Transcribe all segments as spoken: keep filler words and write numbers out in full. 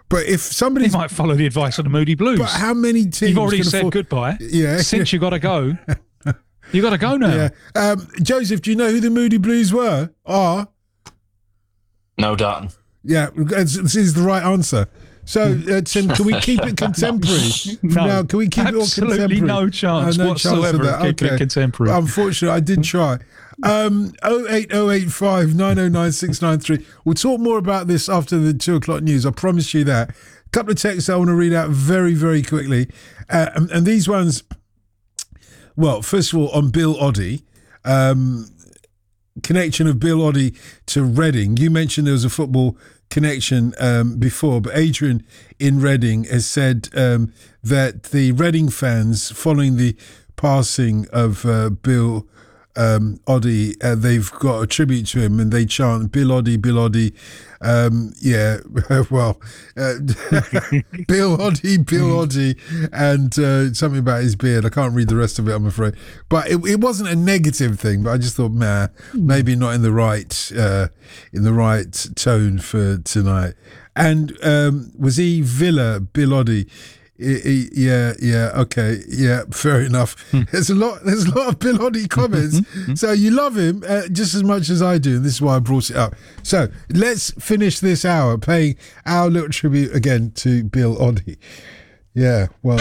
But if somebody He might follow the advice of the Moody Blues. But how many teams? You've already can said afford- goodbye. Yeah. Since you got to go, you got to go now. Yeah. Um, Joseph, do you know who the Moody Blues were? Are No doubt. yeah, this is the right answer. So, uh, Tim, can we keep it contemporary? No, Now, can we keep it all absolutely contemporary? no chance Uh, whatsoever of keeping it contemporary. Unfortunately, I did try. Um, oh eight oh eight five nine oh nine six nine three. We'll talk more about this after the two o'clock news. I promise you that. A couple of texts I want to read out very, very quickly. Uh, and, and these ones, well, first of all, on Bill Oddie. Um, connection of Bill Oddie to Reading. You mentioned there was a football connection um, before, but Adrian in Reading has said um, that the Reading fans, following the passing of uh, Bill um, Oddie, uh, they've got a tribute to him and they chant Bill Oddie, Bill Oddie. Um, yeah, well, uh, Bill Oddie, Bill Oddie, and uh, something about his beard. I can't read the rest of it, I'm afraid. But it, it wasn't a negative thing. But I just thought, man, maybe not in the right uh, in the right tone for tonight. And um, was he Villa, Bill Oddie? He- he- Yeah, yeah, okay, yeah, fair enough. There's a lot. There's a lot of Bill Oddie comments. So you love him uh, just as much as I do, and this is why I brought it up. So let's finish this hour paying our little tribute again to Bill Oddie. Yeah, well,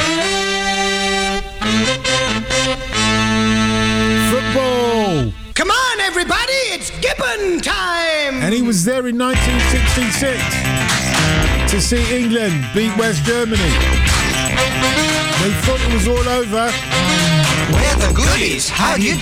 football, Come on, everybody, it's Gibbon time! and he was there in nineteen sixty-six to see England beat West Germany. They thought it was all over. We're the goodies, how do you